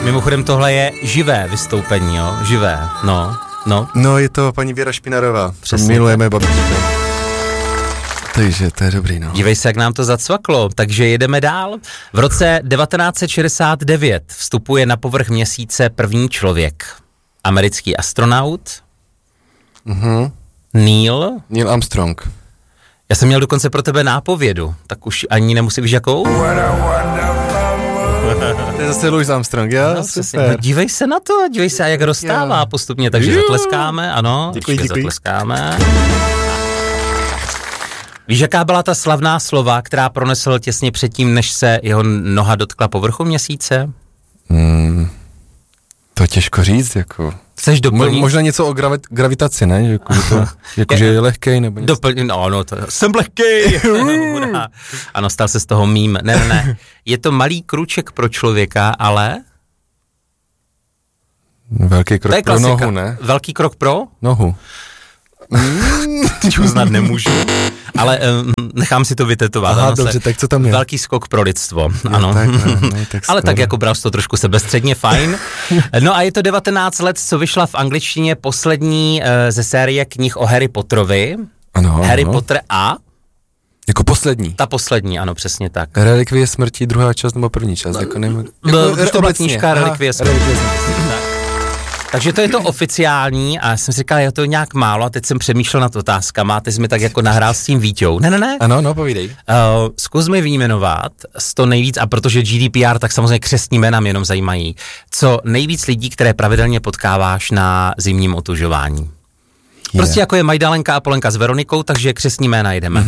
Mimochodem tohle je živé vystoupení, jo? Živé, no. No, je to paní Věra Špinarová. Přesně. Milujeme babičku. Takže to je dobrý, no. Dívej se, jak nám to zacvaklo, takže jedeme dál. V roce 1969 vstupuje na povrch měsíce první člověk. Americký astronaut. Neil Armstrong. Já jsem měl dokonce pro tebe nápovědu, tak už ani nemusí víš jakou? To je zase Louis Armstrong, jo? No, super. no, dívej se na to, dívej se, jak rozstává postupně, takže zatleskáme, ano. Děkuji. Zatleskáme. Víš, jaká byla ta slavná slova, která pronesl těsně předtím, než se jeho noha dotkla povrchu měsíce? To těžko říct, jako. Chceš doplnit? Možná něco o gravitaci, ne? Že je lehkej, nebo něco. Jsem lehkej. Ano, stal se z toho mím. Ne. Je to malý krůček pro člověka, ale... Velký krok pro nohu, ne? Velký krok pro? Nohu. Teď uznat nemůžu, ale nechám si to vytetovat. Aha, dobře, tak co tam je? Velký skok pro lidstvo, ano. Tak ale tak jako bral jsi to trošku sebestředně, fajn. No a je to 19 let, co vyšla v angličtině poslední ze série knih o Harry Potterovi. Ano. Harry Potter a... Jako poslední. Ta poslední, ano, přesně tak. Relikvie smrti, druhá část nebo první část? Jako to byla knížka Relikvie smrti. Takže to je to oficiální a já jsem si říkal, je to nějak málo a teď jsem přemýšlel nad otázkama a teď jsi mi tak jako nahrál s tím Víťou. Ne. Ano, no, povídej. Zkus mi vyjmenovat 100 nejvíc, a protože GDPR, tak samozřejmě křestní jména mě jenom zajímají, co nejvíc lidí, které pravidelně potkáváš na zimním otužování. Prostě jako je Majdalenka a Polenka s Veronikou, takže křestní jména jdeme.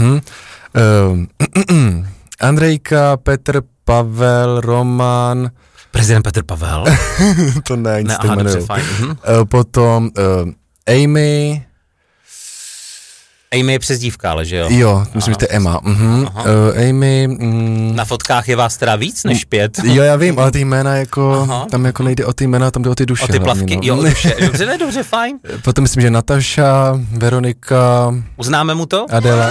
Andrejka, Petr, Pavel, Roman... Prezident Petr Pavel? To ne, nic aha, dobře, fajn. Potom Amy. Amy je přezdívka, ale že jo? Jo, myslím, že to je Emma. Amy. Na fotkách je vás teda víc než 5. Jo, já vím, ale ty jména jako, tam jako nejde o ty jména, tam jde o ty duše. O ty plavky, hlavně, jo, o duše. Dobře, fajn. Potom myslím, že Nataša, Veronika. Uznáme mu to? Adela.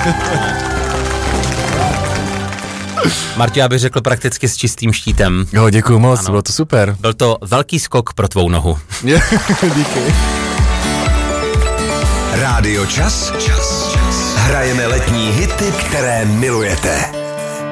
Marťo, já bych řekl prakticky s čistým štítem. Jo, děkuju moc, bylo to super. Byl to velký skok pro tvou nohu. Díky. Rádio Čas. Hrajeme letní hity, které milujete.